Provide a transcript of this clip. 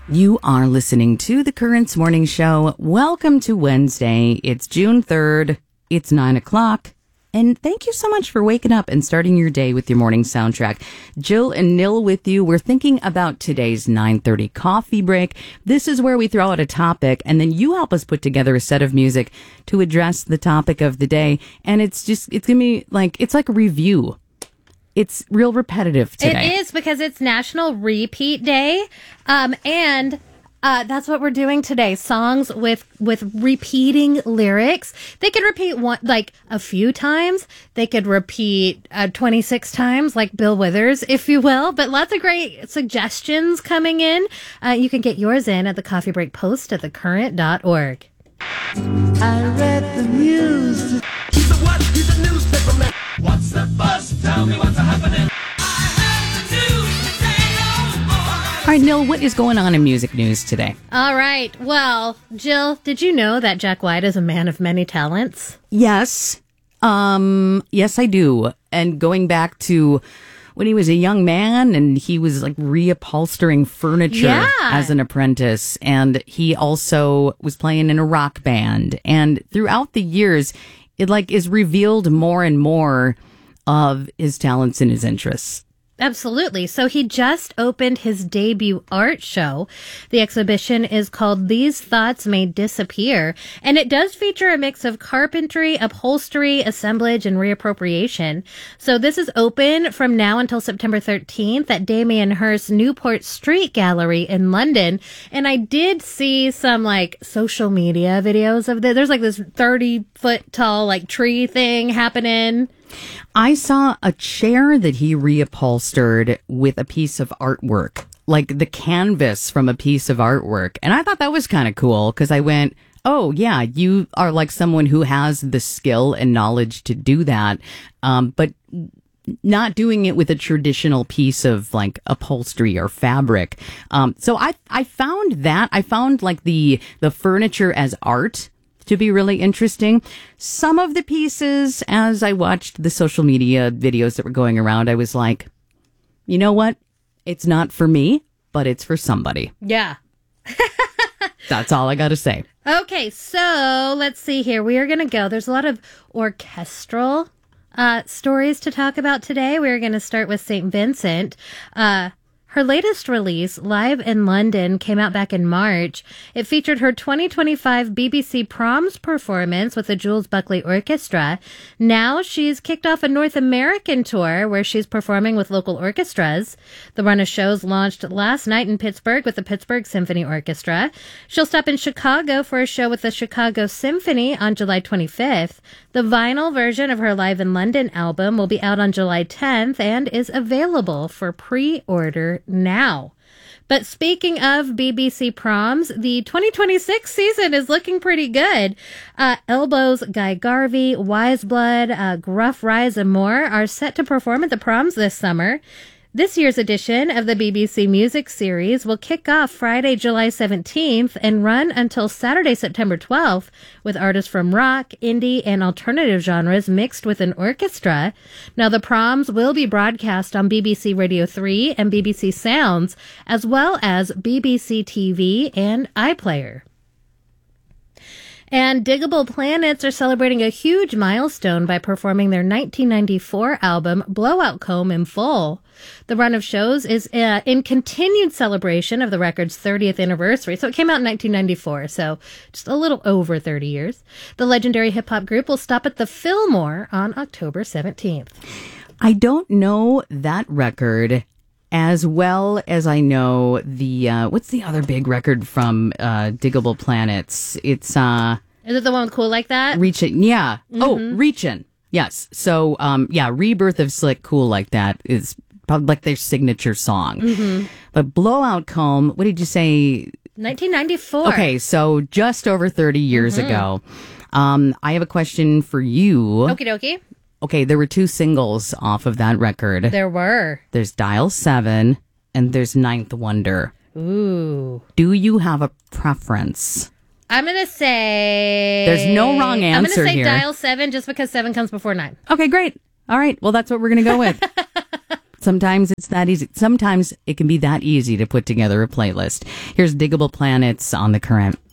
You are listening to the Currents Morning Show. Welcome to Wednesday. It's June 3rd. It's 9 o'clock. And thank you so much for waking up and starting your day with your morning soundtrack. Jill and Nil with you. We're thinking about today's 9:30 coffee break. This is where we throw out a topic, and then you help us put together a set of music to address the topic of the day. And it's going to be it's like a review. It's real repetitive today. It is, because it's National Repeat Day. And that's what we're doing today. Songs with repeating lyrics. They could repeat a few times. They could repeat 26 times, like Bill Withers, if you will. But lots of great suggestions coming in. You can get yours in at the Coffee Break Post at thecurrent.org. I read the news. He's a what? He's a newspaper man. What's the buzz? Tell me what's happening. I heard the news today, oh boy. All right, Nil, what is going on in music news today? All right. Well, Jill, did you know that Jack White is a man of many talents? Yes. Yes, I do. And going back to when he was a young man and he was like reupholstering furniture as an apprentice. And he also was playing in a rock band. And throughout the years, it is revealed more and more of his talents and his interests. Absolutely. So he just opened his debut art show. The exhibition is called These Thoughts May Disappear, and it does feature a mix of carpentry, upholstery, assemblage, and reappropriation. So this is open from now until September 13th at Damien Hirst Newport Street Gallery in London. And I did see some social media videos of this. There's this 30-foot tall tree thing happening. I saw a chair that he reupholstered with a piece of artwork, like the canvas from a piece of artwork. And I thought that was kind of cool because I went, oh, yeah, you are someone who has the skill and knowledge to do that, but not doing it with a traditional piece of upholstery or fabric. So I found that. I found the furniture as art to be really interesting. Some of the pieces, as I watched the social media videos that were going around, I was like, you know what? It's not for me, but it's for somebody. Yeah. That's all I got to say. Okay, so let's see here. We are going to go. There's a lot of orchestral stories to talk about today. We're going to start with St. Vincent. Her latest release, Live in London, came out back in March. It featured her 2025 BBC Proms performance with the Jules Buckley Orchestra. Now she's kicked off a North American tour where she's performing with local orchestras. The run of shows launched last night in Pittsburgh with the Pittsburgh Symphony Orchestra. She'll stop in Chicago for a show with the Chicago Symphony on July 25th. The vinyl version of her Live in London album will be out on July 10th and is available for pre-order now. But speaking of BBC Proms, the 2026 season is looking pretty good. Elbows, Guy Garvey, Wise Blood, Gruff Rise, and more are set to perform at the Proms this summer. This year's edition of the BBC Music Series will kick off Friday, July 17th and run until Saturday, September 12th, with artists from rock, indie, and alternative genres mixed with an orchestra. Now, the Proms will be broadcast on BBC Radio 3 and BBC Sounds, as well as BBC TV and iPlayer. And Diggable Planets are celebrating a huge milestone by performing their 1994 album, Blowout Comb, in full. The run of shows is in continued celebration of the record's 30th anniversary. So it came out in 1994, so just a little over 30 years. The legendary hip-hop group will stop at the Fillmore on October 17th. I don't know that record as well as I know the, what's the other big record from Diggable Planets? It's, is it the one with Cool Like That? Reachin', yeah. Mm-hmm. Oh, Reachin', yes. So, Rebirth of Slick Cool Like That is probably their signature song. Mm-hmm. But Blowout Comb, what did you say? 1994. Okay, so just over 30 years ago. I have a question for you. Okie dokie. Okay, there were two singles off of that record. There were. There's Dial 7 and there's Ninth Wonder. Ooh. Do you have a preference? I'm going to say... There's no wrong answer here. I'm going to say Dial 7 just because 7 comes before 9. Okay, great. All right. Well, that's what we're going to go with. Sometimes it's that easy. Sometimes it can be that easy to put together a playlist. Here's Diggable Planets on The Current.